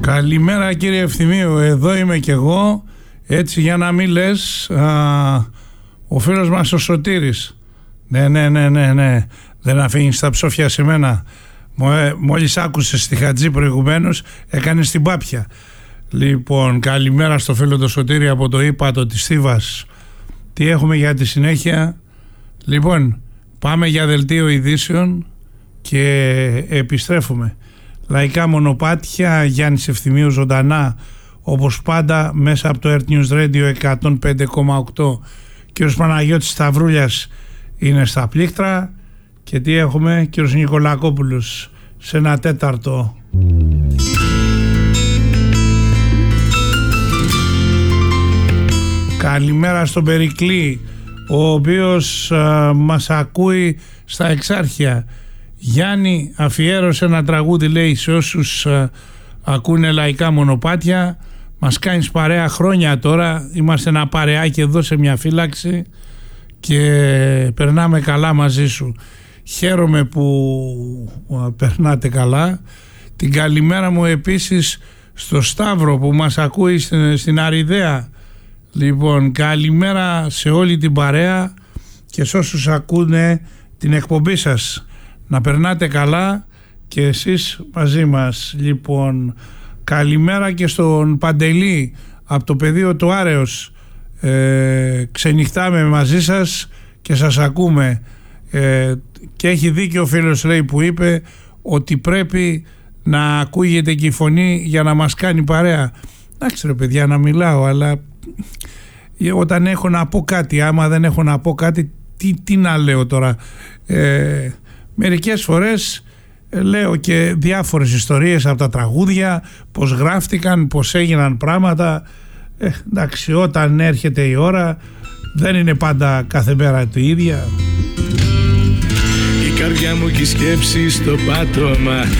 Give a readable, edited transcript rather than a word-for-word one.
Καλημέρα κύριε Ευθυμίου, εδώ είμαι κι εγώ. Έτσι για να μην λες, ο φίλος μας ο Σωτήρης. Ναι, δεν αφήνεις τα ψόφια σε μένα. Μόλις άκουσες τη Χατζή προηγουμένως, έκανες την πάπια. Λοιπόν, καλημέρα στο φίλο το Σωτήρη από το ύπατο της Θήβας. Τι έχουμε για τη συνέχεια? Λοιπόν, πάμε για δελτίο ειδήσεων και επιστρέφουμε. Λαϊκά μονοπάτια, Γιάννης Ευθυμίου ζωντανά όπως πάντα μέσα από το Earth News Radio 105,8. Κύριος Παναγιώτης Σταυρούλιας είναι στα πλήκτρα. Και τι έχουμε? Κύριος Νικολακόπουλος σε 1/4. Καλημέρα στον Περικλή, ο οποίος μας ακούει στα Εξάρχεια. Γιάννη, αφιέρωσε ένα τραγούδι, λέει, σε όσους ακούνε λαϊκά μονοπάτια. Μας κάνεις παρέα χρόνια τώρα, είμαστε ένα παρεάκι εδώ σε μια φύλαξη και περνάμε καλά μαζί σου. Χαίρομαι που περνάτε καλά. Την καλημέρα μου επίσης στο Σταύρο που μας ακούει στην Αριδαία. Λοιπόν, καλημέρα σε όλη την παρέα και σε όσους ακούνε την εκπομπή σας. Να περνάτε καλά και εσείς μαζί μας. Λοιπόν, καλημέρα και στον Παντελή από το πεδίο του Άρεος. Ξενυχτάμε μαζί σας και σας ακούμε. Και έχει δίκιο ο φίλος, λέει, που είπε ότι πρέπει να ακούγεται και η φωνή για να μας κάνει παρέα. Εντάξει ρε παιδιά, να μιλάω, αλλά όταν έχω να πω κάτι, άμα δεν έχω να πω κάτι, τι να λέω τώρα? Μερικές φορές λέω και διάφορες ιστορίες από τα τραγούδια, πως γράφτηκαν, πως έγιναν πράγματα. Εντάξει, όταν έρχεται η ώρα δεν είναι πάντα κάθε μέρα το ίδια. Η καρδιά μου και η σκέψη στο πάτωμα,